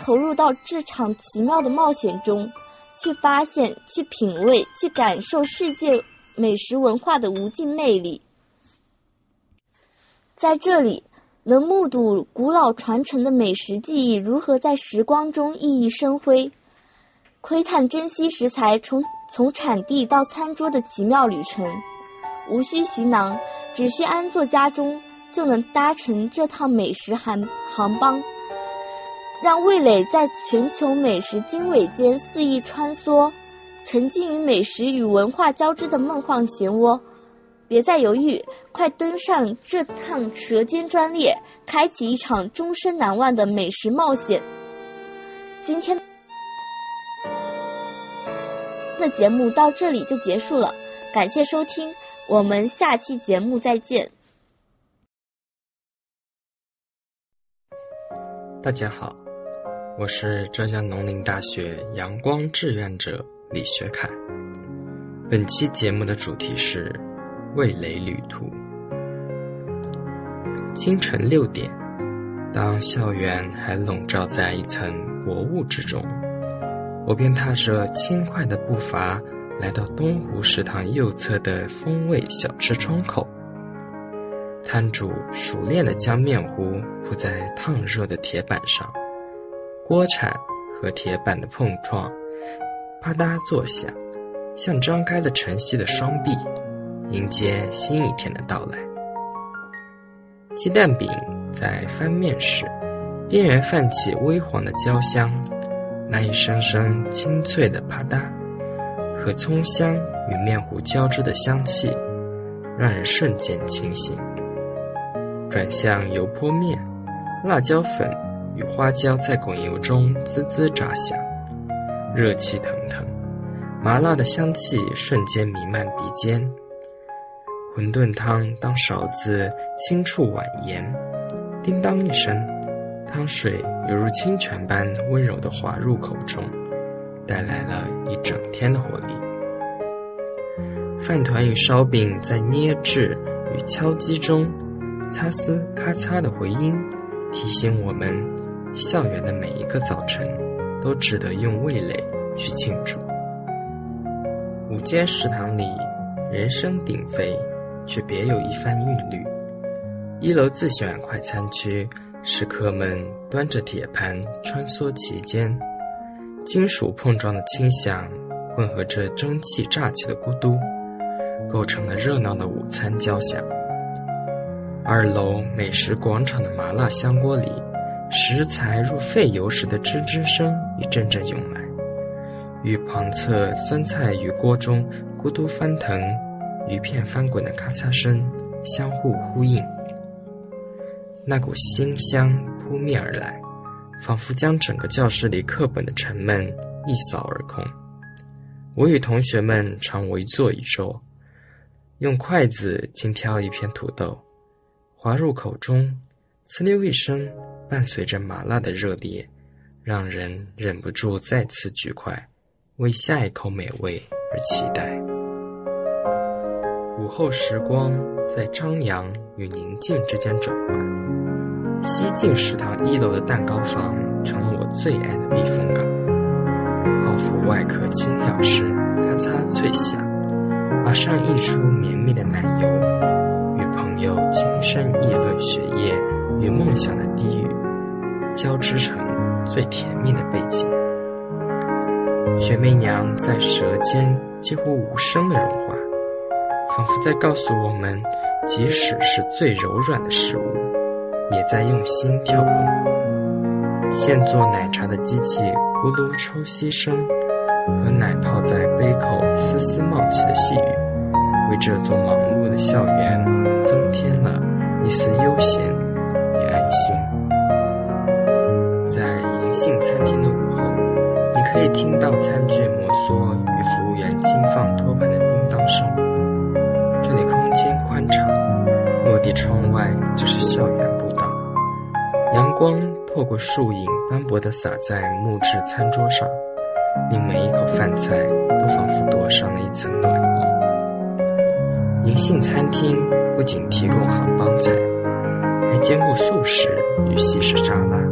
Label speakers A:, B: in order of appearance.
A: 投入到这场奇妙的冒险中，去发现、去品味、去感受世界美食文化的无尽魅力。在这里，能目睹古老传承的美食技艺如何在时光中熠熠生辉，窥探珍稀食材从产地到餐桌的奇妙旅程。无需行囊，只需安坐家中，就能搭乘这趟美食航班，让味蕾在全球美食经纬间肆意穿梭，沉浸于美食与文化交织的梦幻漩涡。别再犹豫，快登上这趟舌尖专列，开启一场终身难忘的美食冒险。今天的节目到这里就结束了，感谢收听，我们下期节目再见。
B: 大家好，我是浙江农林大学阳光志愿者李学凯。本期节目的主题是味蕾旅途。清晨6点，当校园还笼罩在一层薄雾之中，我便踏着轻快的步伐来到东湖食堂右侧的风味小吃窗口。摊主熟练地将面糊铺在烫热的铁板上，锅铲和铁板的碰撞啪嗒作响，像张开了晨曦的双臂，迎接新一天的到来。鸡蛋饼在翻面时，边缘泛起微黄的焦香，那一声声清脆的啪嗒和葱香与面糊交织的香气，让人瞬间清醒。转向油泼面，辣椒粉与花椒在滚油中滋滋炸响，热气腾腾，麻辣的香气瞬间弥漫鼻尖。馄饨汤当勺子轻触碗沿，叮当一声，汤水犹如清泉般温柔地滑入口中，带来了一整天的活力。饭团与烧饼在捏制与敲击中，擦丝咔嚓的回音，提醒我们校园的每一个早晨都值得用味蕾去庆祝。午间食堂里人声鼎沸，却别有一番韵律。1楼自选快餐区，食客们端着铁盘穿梭其间，金属碰撞的轻响混合着蒸汽炸起的咕嘟，构成了热闹的午餐交响。2楼美食广场的麻辣香锅里，食材入沸油时的吱吱声一阵阵涌来，与旁侧酸菜鱼锅中咕嘟翻腾，鱼片翻滚的咔嚓声相互呼应。那股馨香扑面而来，仿佛将整个教室里课本的沉闷一扫而空。我与同学们常围坐一桌，用筷子轻挑一片土豆，滑入口中，呲溜一声，伴随着麻辣的热烈，让人忍不住再次举筷，为下一口美味而期待。午后时光在张扬与宁静之间转换，西进食堂1楼的蛋糕房成了我最爱的避风港。泡芙外壳轻咬时咔嚓脆响，马上溢出绵密的奶油，与朋友轻声议论学业与梦想的低语，交织成最甜蜜的背景。雪媚娘在舌尖几乎无声的融化，仿佛在告诉我们，即使是最柔软的食物，也在用心跳动。现做奶茶的机器咕噜抽吸声和奶泡在杯口丝丝冒起的细语，为这座忙碌的校园增添了一丝悠闲与安心。在银杏餐厅的午后，你可以听到餐具摩挲与服务员轻放托盘的叮当声。这里空间宽敞，落地窗外就是校园步道，阳光透过树影斑驳地洒在木质餐桌上，令每一口饭菜都仿佛躲上了一层暖意。银杏餐厅不仅提供杭帮菜，还兼顾素食与西式沙拉，